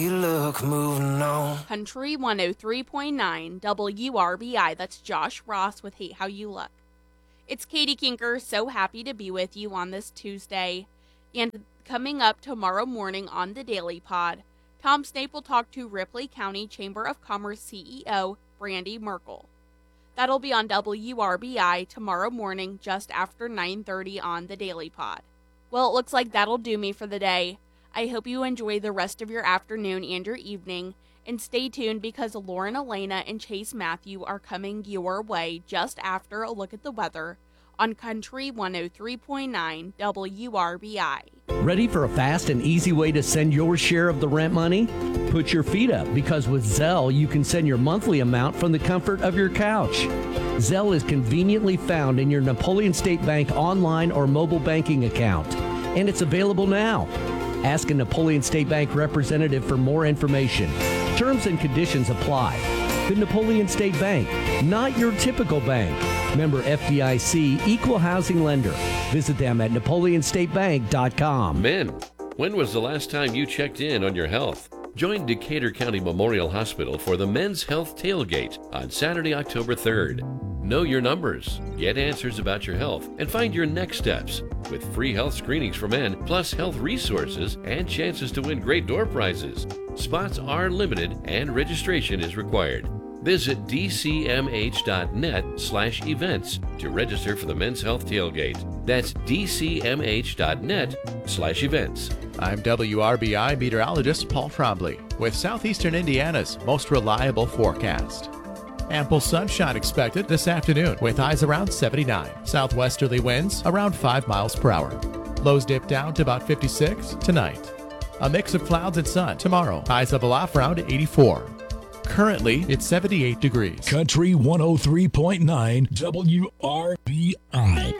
Look, moving on. Country 103.9 WRBI. That's Josh Ross with Hate How You Look. It's Katie Kinker, so happy to be with you on this Tuesday. And coming up tomorrow morning on the Daily Pod, Tom Snape will talk to Ripley County Chamber of Commerce CEO Brandy Merkel. That'll be on WRBI tomorrow morning just after 9:30 on the Daily Pod. Well, it looks like that'll do me for the day. I hope you enjoy the rest of your afternoon and your evening, and stay tuned because Lauren Elena and Chase Matthew are coming your way just after a look at the weather on Country 103.9 WRBI. Ready for a fast and easy way to send your share of the rent money? Put your feet up, because with Zelle, you can send your monthly amount from the comfort of your couch. Zelle is conveniently found in your Napoleon State Bank online or mobile banking account, and it's available now. Ask a Napoleon State Bank representative for more information. Terms and conditions apply. The Napoleon State Bank, not your typical bank. Member FDIC, equal housing lender. Visit them at napoleonstatebank.com. Men, when was the last time you checked in on your health? Join Decatur County Memorial Hospital for the Men's Health Tailgate on Saturday, October 3rd. Know your numbers, get answers about your health, and find your next steps with free health screenings for men, plus health resources and chances to win great door prizes. Spots are limited and registration is required. Visit dcmh.net/events to register for the Men's Health Tailgate. That's dcmh.net/events. I'm WRBI meteorologist Paul Trombley with Southeastern Indiana's most reliable forecast. Ample sunshine expected this afternoon with highs around 79. Southwesterly winds around 5 miles per hour. Lows dip down to about 56 tonight. A mix of clouds and sun tomorrow. Highs level off around 84. Currently, it's 78 degrees. Country 103.9 WRBI.